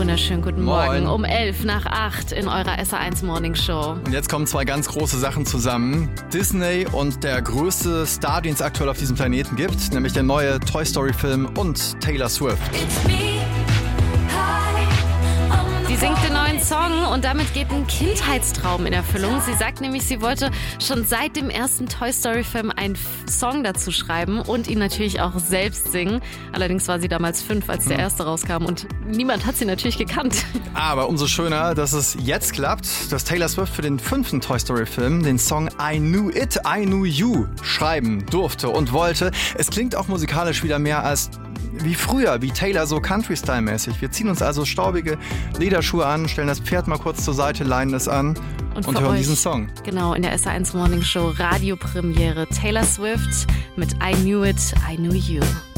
wunderschönen guten Morgen. Moin. Um 11:11 in eurer SA1 Morning Show. Und jetzt kommen zwei ganz große Sachen zusammen. Disney und der größte Star, den es aktuell auf diesem Planeten gibt, nämlich der neue Toy Story Film und Taylor Swift. Sie singt den neuen Song und damit geht ein Kindheitstraum in Erfüllung. Sie sagt nämlich, sie wollte schon seit dem ersten Toy Story Film einen Song dazu schreiben und ihn natürlich auch selbst singen. Allerdings war sie damals 5, als der erste rauskam und niemand hat sie natürlich gekannt. Aber umso schöner, dass es jetzt klappt, dass Taylor Swift für den 5. Toy Story Film den Song I Knew It, I Knew You schreiben durfte und wollte. Es klingt auch musikalisch wieder mehr als wie früher, wie Taylor, so Country-Style-mäßig. Wir ziehen uns also staubige Lederschuhe an, stellen das Pferd mal kurz zur Seite, leihen es an und hören diesen Song. Genau, in der SA1 Morning Show Radiopremiere Taylor Swift mit I Knew It, I Knew You.